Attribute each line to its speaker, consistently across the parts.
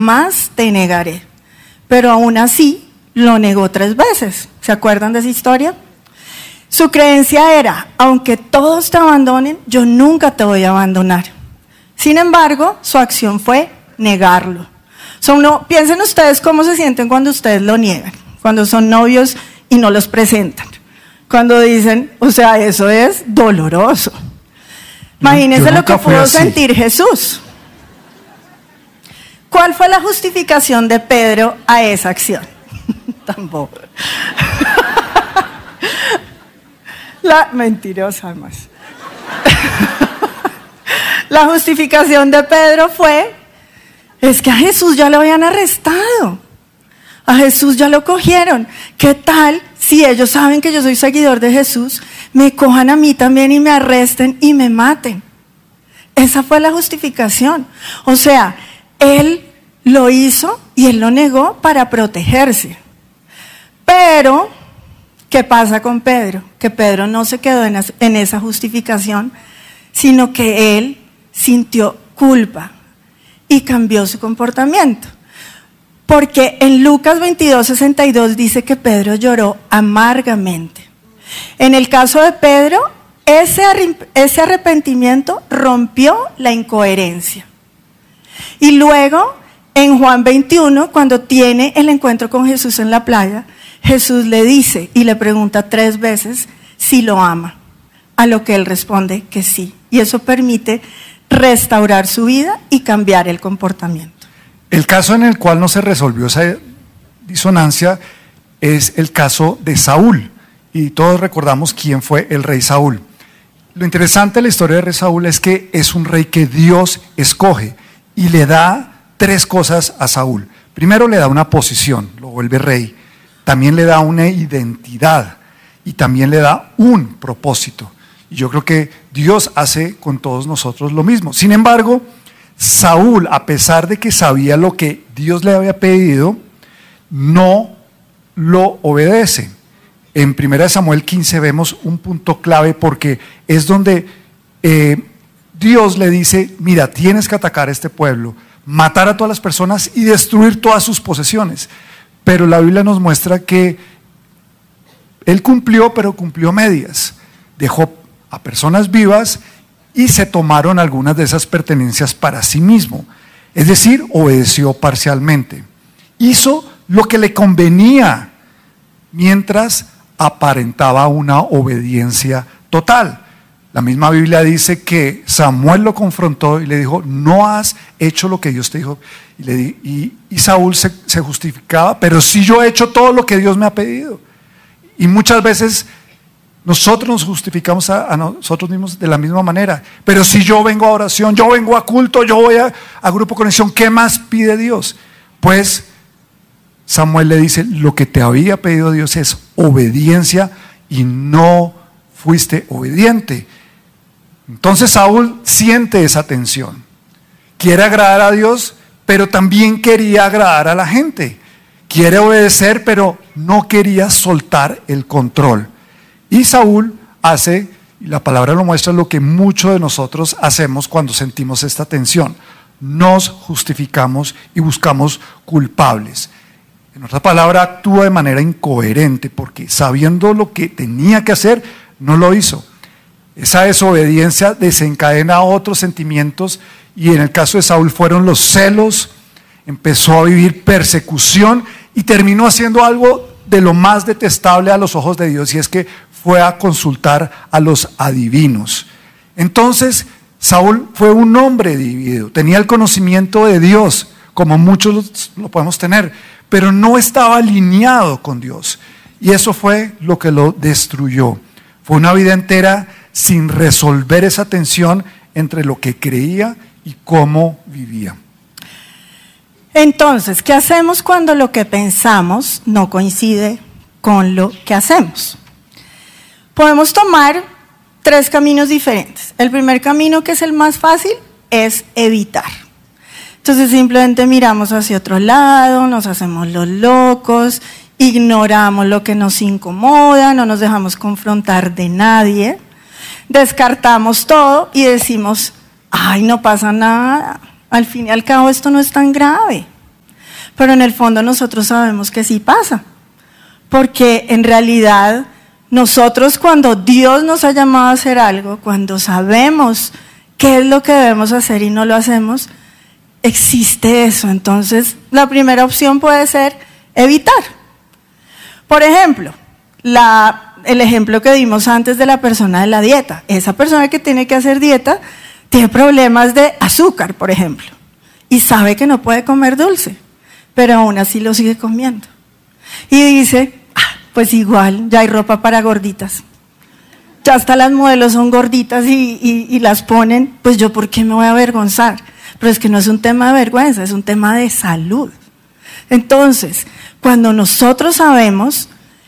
Speaker 1: más te negaré. Pero aún así lo negó 3 veces. ¿Se acuerdan de esa historia? Su creencia era, aunque todos te abandonen, yo nunca te voy a abandonar. Sin embargo, su acción fue negarlo. Piensen ustedes cómo se sienten cuando ustedes lo niegan, cuando son novios y no los presentan. Cuando dicen, o sea, eso es doloroso. Imagínense lo que pudo sentir Jesús. ¿Cuál fue la justificación de Pedro a esa acción? Tampoco. Mentirosa, además. La justificación de Pedro fue, es que a Jesús ya lo habían arrestado. A Jesús ya lo cogieron. ¿Qué tal si ellos saben que yo soy seguidor de Jesús, me cojan a mí también y me arresten y me maten? Esa fue la justificación. O sea, él lo hizo y él lo negó para protegerse. Pero, ¿qué pasa con Pedro? Que Pedro no se quedó en esa justificación, sino que él sintió culpa y cambió su comportamiento. Porque en Lucas 22:62 dice que Pedro lloró amargamente. En el caso de Pedro, ese arrepentimiento rompió la incoherencia. Y luego, en Juan 21, cuando tiene el encuentro con Jesús en la playa, Jesús le dice y le pregunta 3 veces si lo ama, a lo que él responde que sí. Y eso permite restaurar su vida y cambiar el comportamiento.
Speaker 2: El caso en el cual no se resolvió esa disonancia es el caso de Saúl, y todos recordamos quién fue el rey Saúl. Lo interesante de la historia del rey Saúl es que es un rey que Dios escoge y le da 3 cosas a Saúl. Primero, le da una posición, lo vuelve rey. También le da una identidad y también le da un propósito. Y yo creo que Dios hace con todos nosotros lo mismo. Sin embargo, Saúl, a pesar de que sabía lo que Dios le había pedido, no lo obedece. En 1 Samuel 15 vemos un punto clave, porque es donde Dios le dice, mira, tienes que atacar a este pueblo, matar a todas las personas y destruir todas sus posesiones. Pero la Biblia nos muestra que él cumplió, pero cumplió medias. Dejó a personas vivas y se tomaron algunas de esas pertenencias para sí mismo. Es decir, obedeció parcialmente. Hizo lo que le convenía mientras aparentaba una obediencia total. La misma Biblia dice que Samuel lo confrontó y le dijo, no has hecho lo que Dios te dijo. Y Saúl se justificaba, pero sí, yo he hecho todo lo que Dios me ha pedido. Y muchas veces nosotros nos justificamos a nosotros mismos de la misma manera. Pero si yo vengo a oración, yo vengo a culto, yo voy a Grupo Conexión, ¿qué más pide Dios? Pues Samuel le dice, lo que te había pedido Dios es obediencia y no fuiste obediente. Entonces Saúl siente esa tensión. Quiere agradar a Dios, pero también quería agradar a la gente. Quiere obedecer, pero no quería soltar el control. Y Saúl hace, y la palabra lo muestra, lo que muchos de nosotros hacemos cuando sentimos esta tensión. Nos justificamos y buscamos culpables. En otra palabra, actúa de manera incoherente, porque sabiendo lo que tenía que hacer, no lo hizo. Esa desobediencia desencadena otros sentimientos, y en el caso de Saúl fueron los celos. Empezó a vivir persecución y terminó haciendo algo de lo más detestable a los ojos de Dios, y es que fue a consultar a los adivinos. Entonces Saúl fue un hombre dividido, tenía el conocimiento de Dios, como muchos lo podemos tener, pero no estaba alineado con Dios, y eso fue lo que lo destruyó. Fue una vida entera sin resolver esa tensión entre lo que creía y cómo vivía.
Speaker 1: Entonces, ¿qué hacemos cuando lo que pensamos no coincide con lo que hacemos? Podemos tomar 3 caminos diferentes. El primer camino, que es el más fácil, es evitar. Entonces simplemente miramos hacia otro lado, nos hacemos los locos, ignoramos lo que nos incomoda, no nos dejamos confrontar de nadie, descartamos todo y decimos, ay, no pasa nada, al fin y al cabo esto no es tan grave. pero en el fondo nosotros sabemos que sí pasa, porque en realidad nosotros cuando Dios nos ha llamado a hacer algo, cuando sabemos qué es lo que debemos hacer y no lo hacemos, existe eso. Entonces la primera opción puede ser evitar. Por ejemplo, el ejemplo que dimos antes de la persona de la dieta. Esa persona que tiene que hacer dieta tiene problemas de azúcar, por ejemplo, y sabe que no puede comer dulce, pero aún así lo sigue comiendo. Y dice, pues igual, ya hay ropa para gorditas. Ya hasta las modelos son gorditas y las ponen, pues yo ¿por qué me voy a avergonzar? Pero es que no es un tema de vergüenza, es un tema de salud. Entonces, cuando nosotros sabemos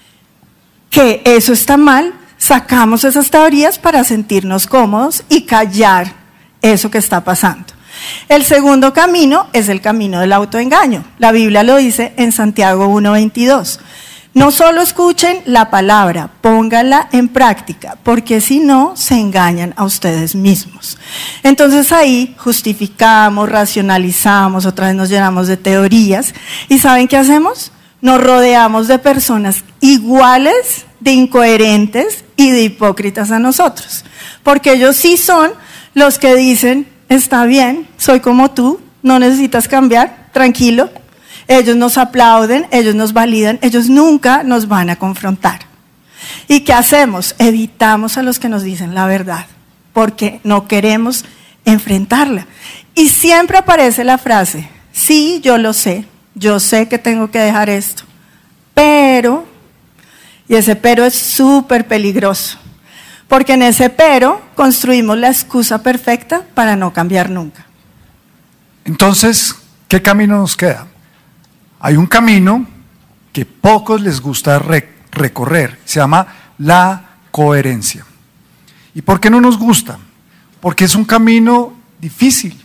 Speaker 1: que eso está mal, sacamos esas teorías para sentirnos cómodos y callar eso que está pasando. El segundo camino es el camino del autoengaño. La Biblia lo dice en Santiago 1:22. No solo escuchen la palabra, pónganla en práctica, porque si no, se engañan a ustedes mismos. Entonces ahí justificamos, racionalizamos, otra vez nos llenamos de teorías. ¿Y saben qué hacemos? Nos rodeamos de personas iguales, de incoherentes y de hipócritas a nosotros. Porque ellos sí son los que dicen, está bien, soy como tú, no necesitas cambiar, tranquilo. Ellos nos aplauden, ellos nos validan, ellos nunca nos van a confrontar. ¿Y qué hacemos? Evitamos a los que nos dicen la verdad, porque no queremos enfrentarla. Y siempre aparece la frase, sí, yo sé que tengo que dejar esto, pero, y ese pero es súper peligroso, porque en ese pero construimos la excusa perfecta para no cambiar nunca.
Speaker 2: Entonces, ¿qué camino nos queda? Hay un camino que pocos les gusta recorrer, se llama la coherencia. ¿Y por qué no nos gusta? Porque es un camino difícil,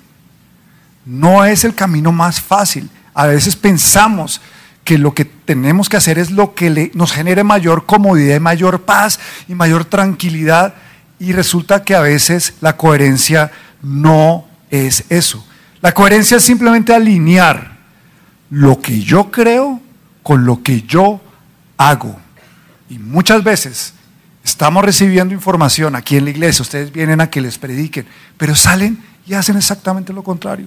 Speaker 2: no es el camino más fácil. A veces pensamos que lo que tenemos que hacer es lo que nos genere mayor comodidad y mayor paz y mayor tranquilidad, y resulta que a veces la coherencia no es eso. La coherencia es simplemente alinear lo que yo creo con lo que yo hago. Y muchas veces estamos recibiendo información aquí en la iglesia, ustedes vienen a que les prediquen, pero salen y hacen exactamente lo contrario.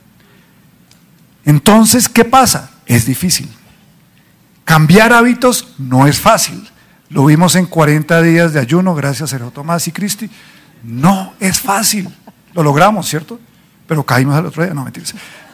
Speaker 2: Entonces, ¿qué pasa? Es difícil. Cambiar hábitos no es fácil. Lo vimos en 40 días de ayuno, gracias a Sergio Tomás y Cristi. No es fácil. Lo logramos, ¿cierto? Pero caímos al otro día, no, mentiras.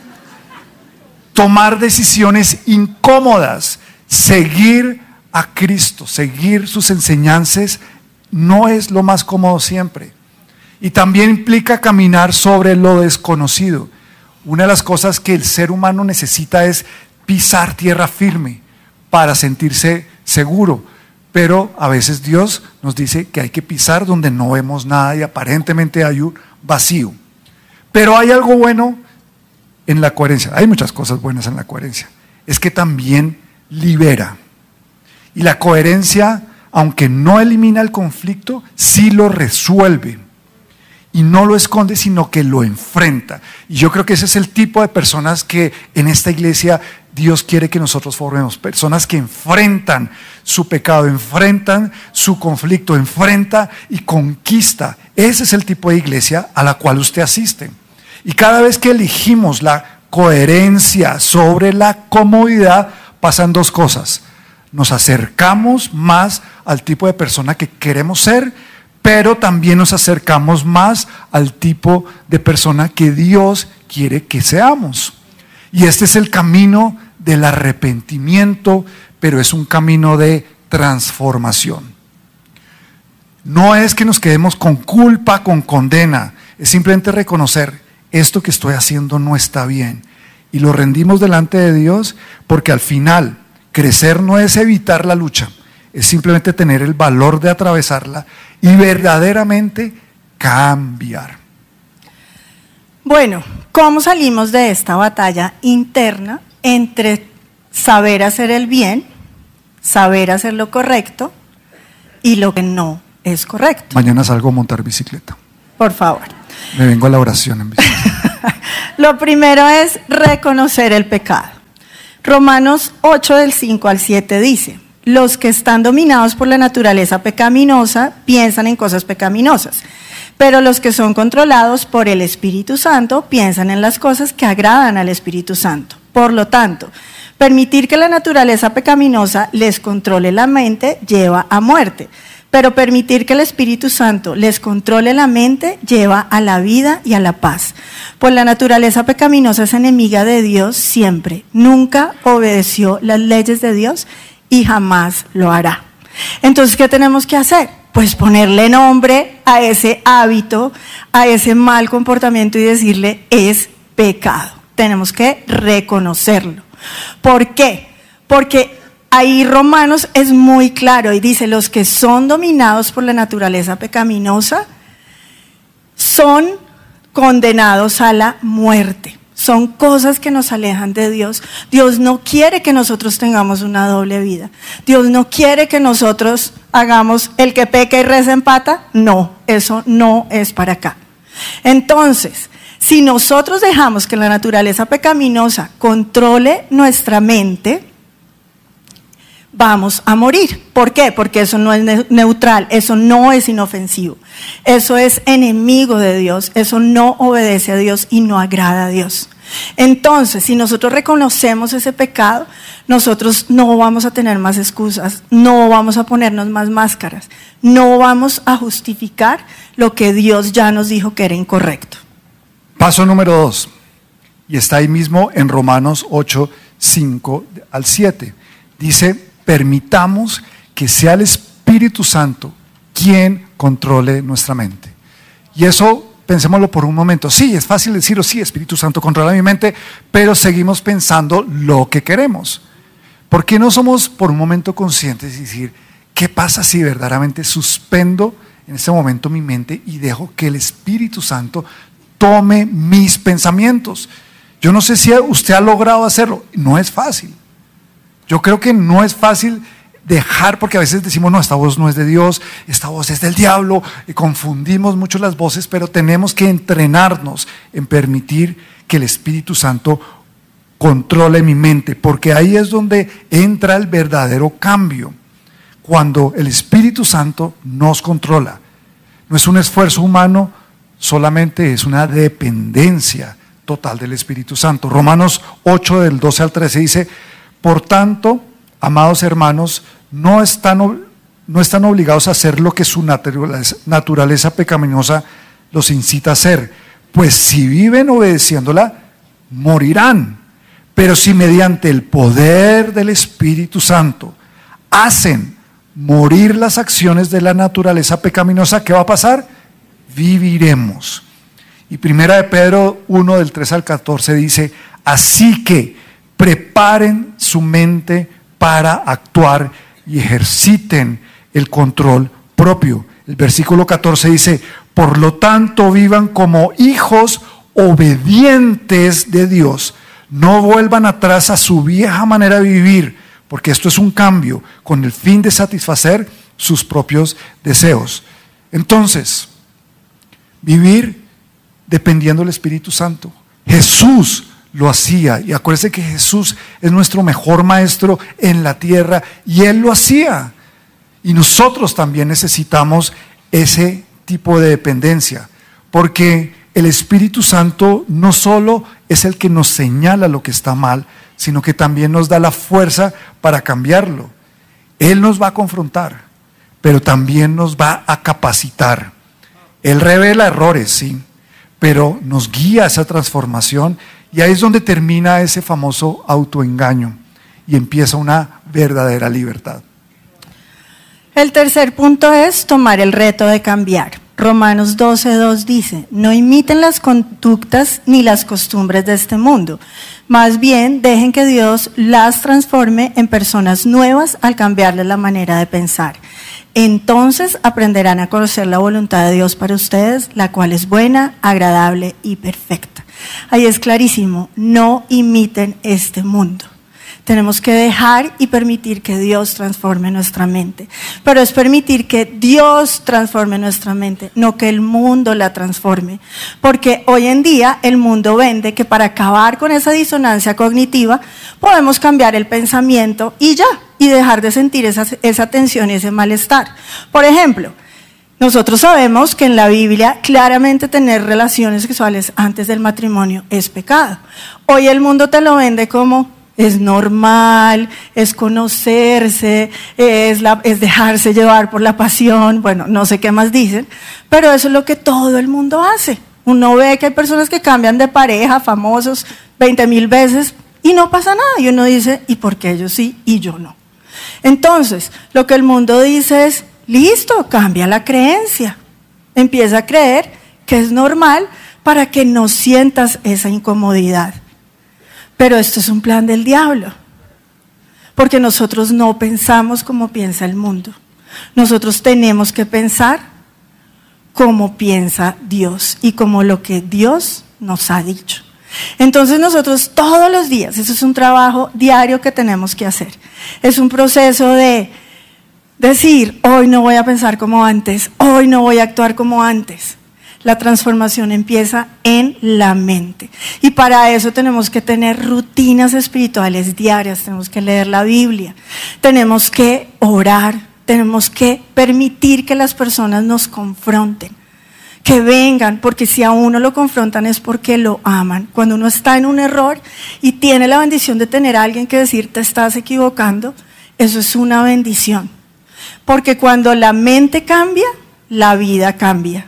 Speaker 2: Tomar decisiones incómodas, seguir a Cristo, seguir sus enseñanzas, no es lo más cómodo siempre. Y también implica caminar sobre lo desconocido. Una de las cosas que el ser humano necesita es pisar tierra firme para sentirse seguro. Pero a veces Dios nos dice que hay que pisar donde no vemos nada y aparentemente hay un vacío. Pero hay algo bueno en la coherencia. Hay muchas cosas buenas en la coherencia. Es que también libera. Y la coherencia, aunque no elimina el conflicto, sí lo resuelve. Y no lo esconde, sino que lo enfrenta. Y yo creo que ese es el tipo de personas que en esta iglesia Dios quiere que nosotros formemos. Personas que enfrentan su pecado, enfrentan su conflicto, enfrenta y conquista. Ese es el tipo de iglesia a la cual usted asiste. Y cada vez que elegimos la coherencia sobre la comodidad, pasan dos cosas. Nos acercamos más al tipo de persona que queremos ser, pero también nos acercamos más al tipo de persona que Dios quiere que seamos. Y este es el camino del arrepentimiento, pero es un camino de transformación. No es que nos quedemos con culpa, con condena, es simplemente reconocer: esto que estoy haciendo no está bien, y lo rendimos delante de Dios, porque al final crecer no es evitar la lucha, es simplemente tener el valor de atravesarla y verdaderamente cambiar.
Speaker 1: Bueno, ¿cómo salimos de esta batalla interna entre saber hacer el bien, saber hacer lo correcto y lo que no es correcto?
Speaker 2: Mañana salgo a montar bicicleta.
Speaker 1: Por favor.
Speaker 2: Me vengo a la oración en bicicleta.
Speaker 1: Lo primero es reconocer el pecado. Romanos 8 del 5 al 7 dice: los que están dominados por la naturaleza pecaminosa piensan en cosas pecaminosas, pero los que son controlados por el Espíritu Santo piensan en las cosas que agradan al Espíritu Santo. Por lo tanto, permitir que la naturaleza pecaminosa les controle la mente lleva a muerte, pero permitir que el Espíritu Santo les controle la mente lleva a la vida y a la paz. Pues la naturaleza pecaminosa es enemiga de Dios siempre, nunca obedeció las leyes de Dios y jamás lo hará. Entonces, ¿qué tenemos que hacer? Pues ponerle nombre a ese hábito, a ese mal comportamiento y decirle: es pecado. Tenemos que reconocerlo. ¿Por qué? Porque ahí Romanos es muy claro y dice: los que son dominados por la naturaleza pecaminosa son condenados a la muerte. Son cosas que nos alejan de Dios. Dios no quiere que nosotros tengamos una doble vida. Dios no quiere que nosotros hagamos el que peca y reza empata. No, eso no es para acá. Entonces, si nosotros dejamos que la naturaleza pecaminosa controle nuestra mente, vamos a morir. ¿Por qué? Porque eso no es neutral, eso no es inofensivo. Eso es enemigo de Dios, eso no obedece a Dios y no agrada a Dios. Entonces, si nosotros reconocemos ese pecado, nosotros no vamos a tener más excusas, no vamos a ponernos más máscaras, no vamos a justificar lo que Dios ya nos dijo que era incorrecto.
Speaker 2: Paso número 2, y está ahí mismo en Romanos 8, 5 al 7. Dice: permitamos que sea el Espíritu Santo quien controle nuestra mente. Y eso, pensémoslo por un momento. Sí, es fácil decirlo, sí, Espíritu Santo controla mi mente, pero seguimos pensando lo que queremos. ¿Por qué no somos por un momento conscientes y decir: ¿qué pasa si verdaderamente suspendo en este momento mi mente y dejo que el Espíritu Santo tome mis pensamientos? Yo no sé si usted ha logrado hacerlo. No es fácil. Yo creo que no es fácil dejar, porque a veces decimos: no, esta voz no es de Dios, esta voz es del diablo, y confundimos mucho las voces, pero tenemos que entrenarnos en permitir que el Espíritu Santo controle mi mente, porque ahí es donde entra el verdadero cambio. Cuando el Espíritu Santo nos controla, no es un esfuerzo humano, solamente es una dependencia total del Espíritu Santo. Romanos 8 del 12 al 13 dice: por tanto, amados hermanos, no están obligados a hacer lo que su naturaleza pecaminosa los incita a hacer, pues si viven obedeciéndola, morirán. Pero si mediante el poder del Espíritu Santo hacen morir las acciones de la naturaleza pecaminosa, ¿qué va a pasar? Viviremos. Y primera de Pedro 1 del 3 al 14 dice: así que preparen su mente para actuar y ejerciten el control propio. El versículo 14 dice: por lo tanto, vivan como hijos obedientes de Dios. No vuelvan atrás a su vieja manera de vivir, porque esto es un cambio con el fin de satisfacer sus propios deseos. Entonces, vivir dependiendo del Espíritu Santo. Jesús lo hacía, y acuérdense que Jesús es nuestro mejor maestro en la tierra, y Él lo hacía. Y nosotros también necesitamos ese tipo de dependencia, porque el Espíritu Santo no solo es el que nos señala lo que está mal, sino que también nos da la fuerza para cambiarlo. Él nos va a confrontar, pero también nos va a capacitar. Él revela errores, sí, pero nos guía a esa transformación, y ahí es donde termina ese famoso autoengaño y empieza una verdadera libertad.
Speaker 1: El tercer punto es tomar el reto de cambiar. Romanos 12:2 dice: no imiten las conductas ni las costumbres de este mundo, más bien dejen que Dios las transforme en personas nuevas al cambiarles la manera de pensar. Entonces aprenderán a conocer la voluntad de Dios para ustedes, la cual es buena, agradable y perfecta. Ahí es clarísimo: no imiten este mundo. Tenemos que dejar y permitir que Dios transforme nuestra mente. Pero es permitir que Dios transforme nuestra mente, no que el mundo la transforme. Porque hoy en día el mundo vende que para acabar con esa disonancia cognitiva podemos cambiar el pensamiento y ya, y dejar de sentir esa tensión y ese malestar. Por ejemplo, nosotros sabemos que en la Biblia claramente tener relaciones sexuales antes del matrimonio es pecado. Hoy el mundo te lo vende como es normal, es conocerse, es dejarse llevar por la pasión, bueno, no sé qué más dicen, pero eso es lo que todo el mundo hace. Uno ve que hay personas que cambian de pareja, famosos, 20,000 veces y no pasa nada. Y uno dice, ¿y por qué ellos sí y yo no? Entonces, lo que el mundo dice es, listo, cambia la creencia. Empieza a creer que es normal para que no sientas esa incomodidad. Pero esto es un plan del diablo, porque nosotros no pensamos como piensa el mundo. Nosotros tenemos que pensar como piensa Dios y como lo que Dios nos ha dicho. Entonces nosotros todos los días, eso es un trabajo diario que tenemos que hacer. Es un proceso de decir, hoy no voy a pensar como antes, hoy no voy a actuar como antes. La transformación empieza en la mente. Y para eso tenemos que tener rutinas espirituales diarias, tenemos que leer la Biblia, tenemos que orar, tenemos que permitir que las personas nos confronten, que vengan, porque si a uno lo confrontan es porque lo aman. Cuando uno está en un error y tiene la bendición de tener a alguien que decir, te estás equivocando, eso es una bendición. Porque cuando la mente cambia, la vida cambia.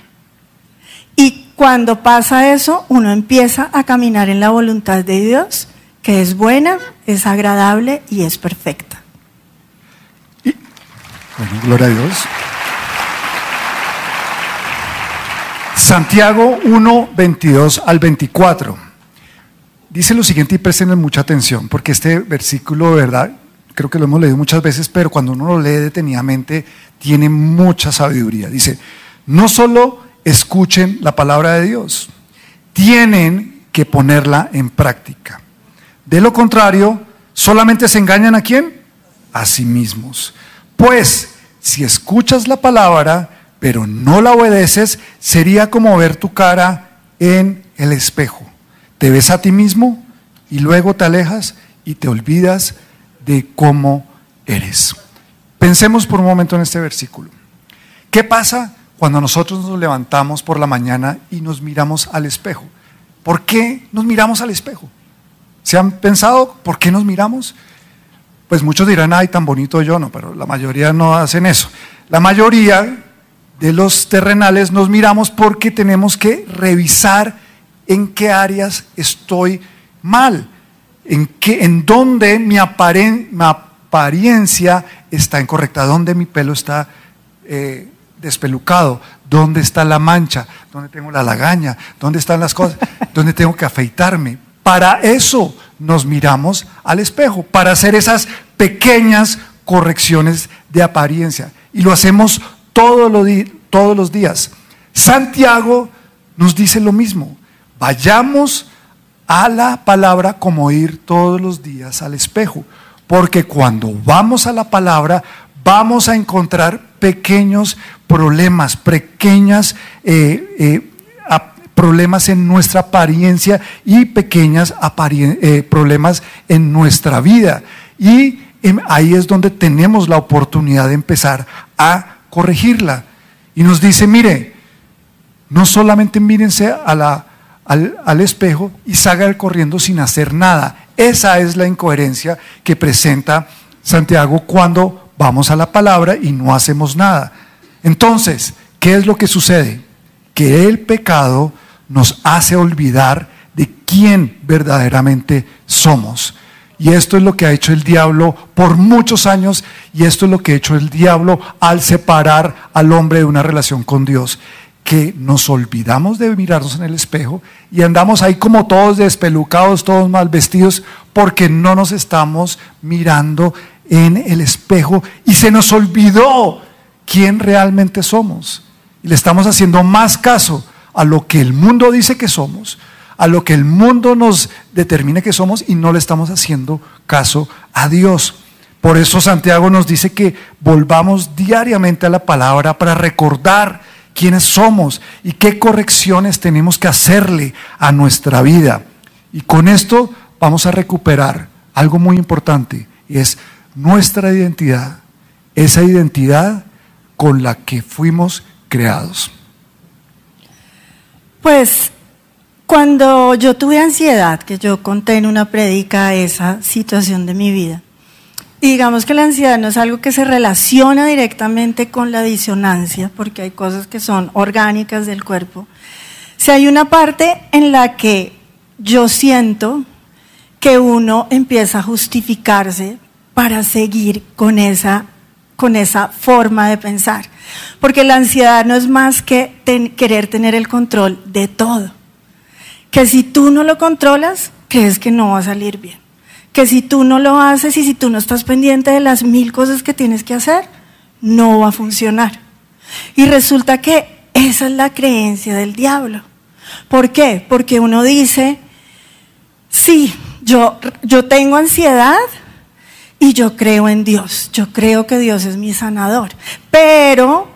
Speaker 1: Y cuando pasa eso, uno empieza a caminar en la voluntad de Dios, que es buena, es agradable y es perfecta.
Speaker 2: Bueno, gloria a Dios. Santiago 1, 22 al 24. Dice lo siguiente y presten mucha atención, porque este versículo, de verdad, creo que lo hemos leído muchas veces, pero cuando uno lo lee detenidamente, tiene mucha sabiduría. Dice, no solo escuchen la palabra de Dios, tienen que ponerla en práctica. De lo contrario, solamente se engañan ¿a quién? A sí mismos. Pues, si escuchas la palabra, pero no la obedeces, sería como ver tu cara en el espejo. Te ves a ti mismo y luego te alejas y te olvidas de cómo eres. Pensemos por un momento en este versículo. ¿Qué pasa cuando nosotros nos levantamos por la mañana y nos miramos al espejo? ¿Por qué nos miramos al espejo? ¿Se han pensado por qué nos miramos? Pues muchos dirán, ay, tan bonito yo, no, pero la mayoría no hacen eso. La mayoría de los terrenales nos miramos porque tenemos que revisar en qué áreas estoy mal, en dónde mi apariencia está incorrecta, dónde mi pelo está despelucado, dónde está la mancha, dónde tengo la lagaña, dónde están las cosas, dónde tengo que afeitarme. Para eso nos miramos al espejo, para hacer esas pequeñas correcciones de apariencia. Y lo hacemos todos los días. Santiago nos dice lo mismo. Vayamos a la palabra como ir todos los días al espejo. Porque cuando vamos a la palabra, vamos a encontrar pequeños problemas, problemas en nuestra apariencia y pequeños problemas en nuestra vida. Y ahí es donde tenemos la oportunidad de empezar a corregirla. Y nos dice, mire, no solamente mírense al espejo y salgan corriendo sin hacer nada. Esa es la incoherencia que presenta Santiago cuando vamos a la palabra y no hacemos nada. Entonces, ¿qué es lo que sucede? Que el pecado nos hace olvidar de quién verdaderamente somos. Y esto es lo que ha hecho el diablo por muchos años, y esto es lo que ha hecho el diablo al separar al hombre de una relación con Dios, que nos olvidamos de mirarnos en el espejo y andamos ahí como todos despelucados, todos mal vestidos, porque no nos estamos mirando en el espejo y se nos olvidó quién realmente somos. Y le estamos haciendo más caso a lo que el mundo dice que somos, a lo que el mundo nos determina que somos y no le estamos haciendo caso a Dios. Por eso Santiago nos dice que volvamos diariamente a la palabra para recordar quiénes somos y qué correcciones tenemos que hacerle a nuestra vida. Y con esto vamos a recuperar algo muy importante, y es nuestra identidad, esa identidad con la que fuimos creados.
Speaker 1: Pues cuando yo tuve ansiedad, que yo conté en una prédica esa situación de mi vida, y digamos que la ansiedad no es algo que se relaciona directamente con la disonancia, porque hay cosas que son orgánicas del cuerpo. Si hay una parte en la que yo siento que uno empieza a justificarse para seguir con esa forma de pensar, porque la ansiedad no es más que querer tener el control de todo, que si tú no lo controlas, crees que no va a salir bien, que si tú no lo haces y si tú no estás pendiente de las 1000 cosas que tienes que hacer, no va a funcionar. Y resulta que esa es la creencia del diablo. ¿Por qué? Porque uno dice, sí, yo tengo ansiedad y yo creo en Dios, yo creo que Dios es mi sanador, pero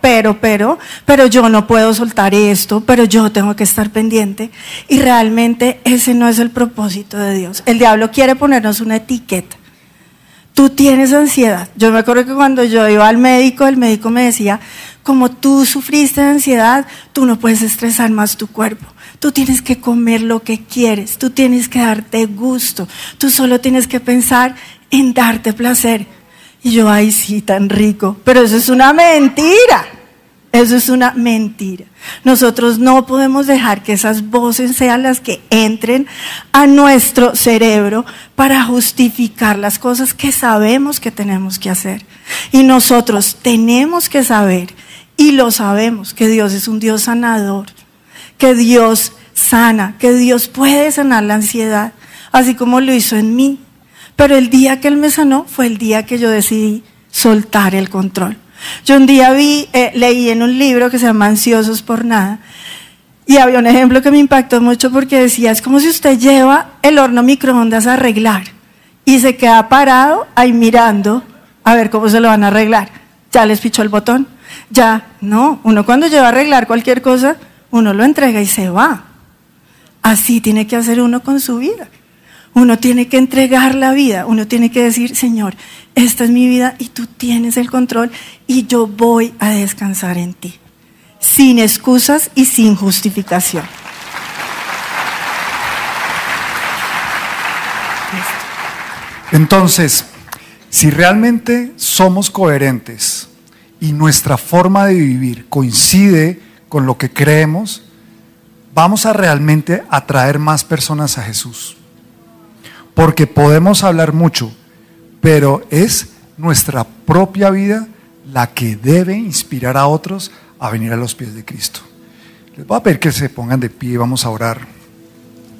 Speaker 1: yo no puedo soltar esto, pero yo tengo que estar pendiente, y realmente ese no es el propósito de Dios. El diablo quiere ponernos una etiqueta. Tú tienes ansiedad. Yo me acuerdo que cuando yo iba al médico, el médico me decía, como tú sufriste de ansiedad, tú no puedes estresar más tu cuerpo. Tú tienes que comer lo que quieres, tú tienes que darte gusto, tú solo tienes que pensar en darte placer. Y yo, ay sí, tan rico, pero eso es una mentira, eso es una mentira. Nosotros no podemos dejar que esas voces sean las que entren a nuestro cerebro para justificar las cosas que sabemos que tenemos que hacer. Y nosotros tenemos que saber, y lo sabemos, que Dios es un Dios sanador, que Dios sana, que Dios puede sanar la ansiedad, así como lo hizo en mí. Pero el día que Él me sanó fue el día que yo decidí soltar el control. Yo un día leí en un libro que se llama Ansiosos por Nada, y había un ejemplo que me impactó mucho porque decía, es como si usted lleva el horno microondas a arreglar y se queda parado ahí mirando a ver cómo se lo van a arreglar. ¿Ya les pichó el botón? Ya, no, uno cuando lleva a arreglar cualquier cosa, uno lo entrega y se va. Así tiene que hacer uno con su vida. Uno tiene que entregar la vida, uno tiene que decir, Señor, esta es mi vida y tú tienes el control y yo voy a descansar en ti, sin excusas y sin justificación.
Speaker 2: Entonces, si realmente somos coherentes y nuestra forma de vivir coincide con lo que creemos, vamos a realmente atraer más personas a Jesús. Porque podemos hablar mucho, pero es nuestra propia vida la que debe inspirar a otros a venir a los pies de Cristo. Les voy a pedir que se pongan de pie y vamos a orar.